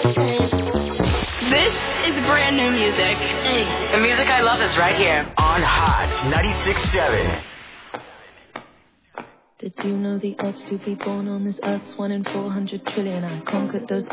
This is brand new music. Hey. The music I love is right here on Hot 96.7. Did you know the odds to be born on this earth's 1 in 400 trillion? I conquered those